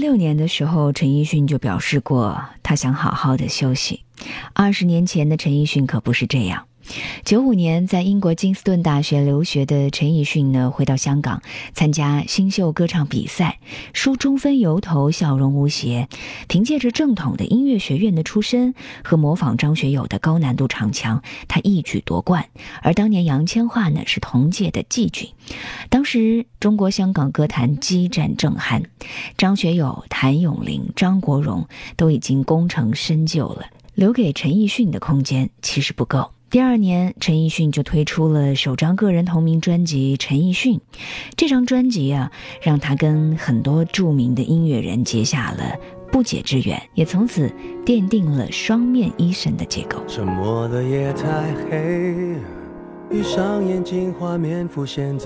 2016年的时候，陈奕迅就表示过，他想好好的休息。20年前的陈奕迅可不是这样。95年在英国金斯顿大学留学的陈奕迅呢，回到香港参加新秀歌唱比赛，梳中分油头，笑容无邪。凭借着正统的音乐学院的出身和模仿张学友的高难度唱腔，他一举夺冠。而当年杨千嬅呢，是同届的季军。当时中国香港歌坛激战正酣，张学友、谭咏麟、张国荣都已经功成身就了，留给陈奕迅的空间其实不够。第2年，陈奕迅就推出了首张个人同名专辑《陈奕迅》。这张专辑啊，让他跟很多著名的音乐人结下了不解之缘，也从此奠定了双面医生的结构。 沉默的夜太黑，闭上眼睛，画面浮现。